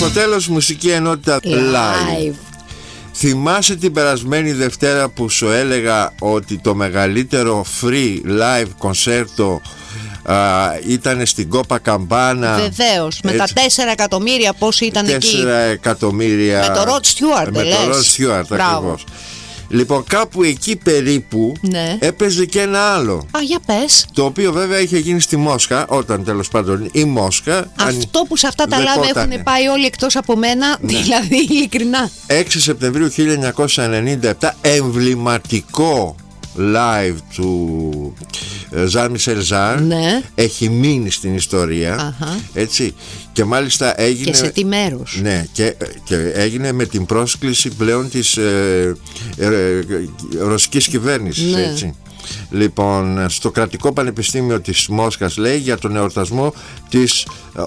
Στο τέλος, μουσική ενότητα live. Θυμάσαι την περασμένη Δευτέρα που σου έλεγα ότι το μεγαλύτερο free live κονσέρτο ήταν στην Κόπα Καμπάνα? Βεβαίως, με τα 4 εκατομμύρια πόσοι ήταν 4 εκεί. 4 εκατομμύρια. Με το Rod Stewart, με το Rod Stewart, ακριβώς. Λοιπόν, κάπου εκεί περίπου έπαιζε και ένα άλλο. Για πες. Το οποίο βέβαια είχε γίνει στη Μόσχα, όταν τέλος πάντων η Μόσχα. Αυτό που σε αυτά τα live έχουν πάει όλοι εκτός από μένα, δηλαδή ειλικρινά. 6 Σεπτεμβρίου 1997, εμβληματικό live του Ζαν Μισελ Ζάρ, έχει μείνει στην ιστορία. Έτσι. Και μάλιστα έγινε. Και σε τι μέρος? Ναι, και έγινε με την πρόσκληση πλέον της ρωσικής κυβέρνησης. Έτσι. Λοιπόν, στο Κρατικό Πανεπιστήμιο της Μόσχας, λέει, για τον εορτασμό της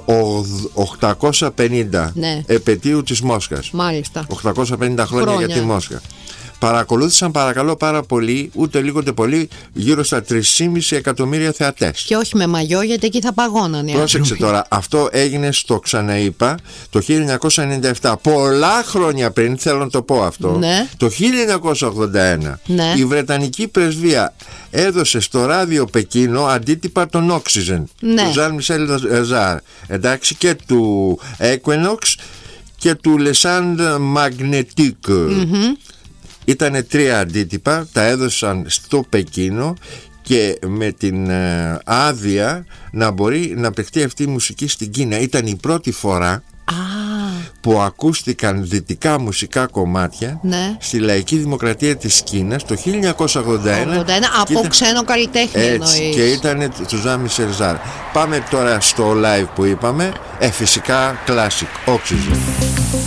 850 επετείου της Μόσχας. Μάλιστα. 850 χρόνια για τη Μόσχα. Παρακολούθησαν, παρακαλώ, πάρα πολύ, ούτε λίγο ούτε πολύ, γύρω στα 3,5 εκατομμύρια θεατές. Και όχι με μαγιό, γιατί εκεί θα παγώνανε. Πρόσεξε τώρα, αυτό έγινε, στο ξαναείπα, το 1997. Πολλά χρόνια πριν, θέλω να το πω αυτό, το 1981, η Βρετανική Πρεσβεία έδωσε στο ράδιο Πεκίνο αντίτυπα των Oxygen, του Ζαν Μισελ Ζάρ, εντάξει, και του Equinox και του Lesand Magnetic. Ήτανε 3 αντίτυπα, τα έδωσαν στο Πεκίνο και με την άδεια να μπορεί να παιχτεί αυτή η μουσική στην Κίνα. Ήταν η πρώτη φορά που ακούστηκαν δυτικά μουσικά κομμάτια στη λαϊκή δημοκρατία της Κίνας το 1981 από ξένο καλλιτέχνη, έτσι, και ήταν του Ζαν Μισελ Ζάρ. Πάμε τώρα στο live που είπαμε, φυσικά classic, Oxygen.